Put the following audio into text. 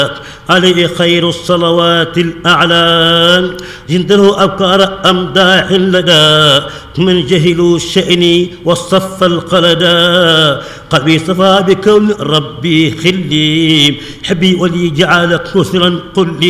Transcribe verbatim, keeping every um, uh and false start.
عليه خير الصلوات الأعلى جنده أبكار أمداح لدى من جهلوا الشأن والصف القلدا قلبي صفى بكون ربي خلي حبي ولي جعلك نصرا قل لي